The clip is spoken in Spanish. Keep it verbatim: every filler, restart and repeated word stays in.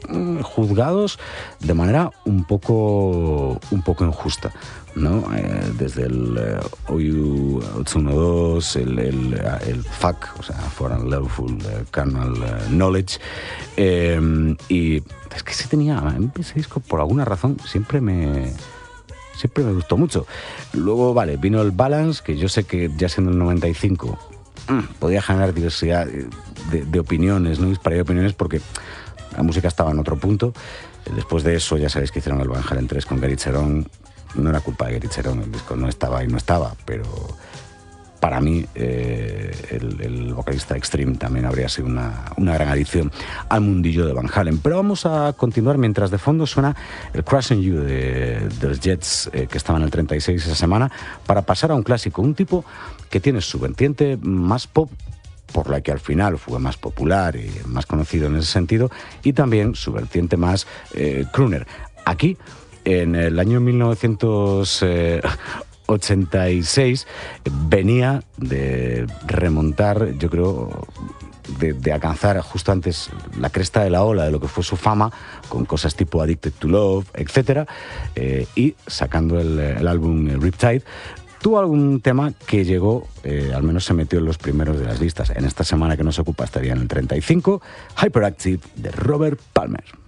mm, juzgados de manera un poco, un poco injusta, ¿no? Eh, desde el eh, O U ocho uno dos, el, el, el F A C, o sea, Foreign Levelful uh, Kernel uh, Knowledge, eh, y es que se tenía, ese disco por alguna razón siempre me... Siempre me gustó mucho. Luego, vale, vino el Balance, que yo sé que ya siendo el noventa y cinco mmm, podía generar diversidad de, de opiniones, ¿no? Disparidad de opiniones, porque la música estaba en otro punto. Después de eso, ya sabéis que hicieron el Van Halen tres con Gary Cherone. No era culpa de Gary Cherone, el disco no estaba y no estaba, pero para mí eh, el, el vocalista Extreme también habría sido una, una gran adición al mundillo de Van Halen. Pero vamos a continuar mientras de fondo suena el Crushing You de, de los Jets, eh, que estaba en el treinta y seis esa semana, para pasar a un clásico, un tipo que tiene su vertiente más pop, por la que al final fue más popular y más conocido en ese sentido, y también su vertiente más eh, crooner. Aquí, en el año mil novecientos ochenta y seis, venía de remontar, yo creo, de, de alcanzar justo antes la cresta de la ola de lo que fue su fama, con cosas tipo Addicted to Love, etcétera, eh, y sacando el, el álbum Riptide, tuvo algún tema que llegó, eh, al menos se metió en los primeros de las listas. En esta semana que nos ocupa estaría en el treinta y cinco, Hyperactive, de Robert Palmer.